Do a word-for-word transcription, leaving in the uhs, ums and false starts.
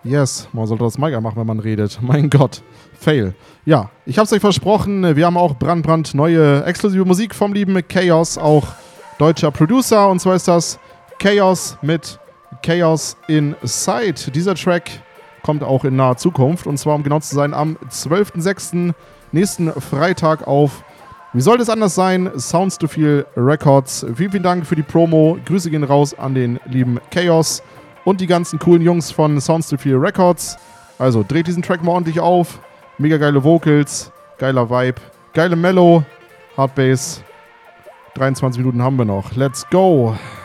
Yes, man sollte das Mike machen, wenn man redet. Mein Gott, fail. Ja, ich hab's euch versprochen, wir haben auch brandbrand neue exklusive Musik vom lieben Chaos, auch deutscher Producer. Und zwar ist das Chaos mit Chaos Inside. Dieser Track kommt auch in naher Zukunft. Und zwar, um genau zu sein, am zwölften sechsten nächsten Freitag auf, wie sollte es anders sein, Sounds to Feel Records. Vielen, vielen Dank für die Promo. Grüße gehen raus an den lieben Chaos und die ganzen coolen Jungs von Sounds to Feel Records. Also dreht diesen Track mal ordentlich auf. Mega geile Vocals, geiler Vibe, geile Mellow, Hardbass. dreiundzwanzig Minuten haben wir noch. Let's go!